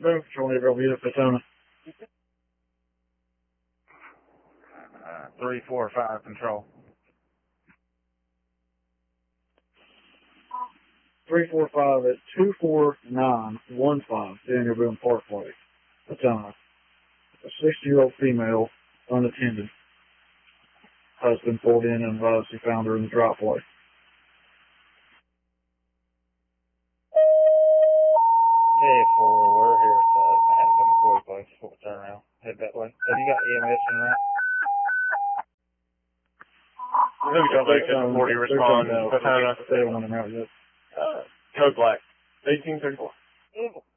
Boom Patrol, Naperville, Vita, Petona. 345 control. 345 at 24915 Daniel Boone Parkway, Petona. A 60-year-old female, unattended. Husband pulled in and advised he found her in the driveway. Hey, we're here at the Hatfield McCoy place. We'll turn around. Head that way. Have you got EMS in that? Calculation 40 respond. Petona. They don't want him out yet. Code black. 1834.